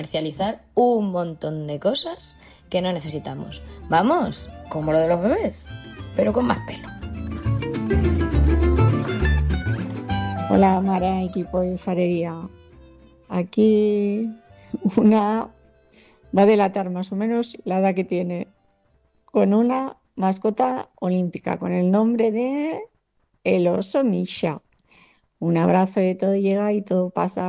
comercializar un montón de cosas que no necesitamos. Vamos, como lo de los bebés, pero con más pelo. Hola Mara, equipo de farería. Aquí una va a delatar más o menos la edad que tiene, con una mascota olímpica con el nombre de el oso Misha. Un abrazo, de todo llega y todo pasa.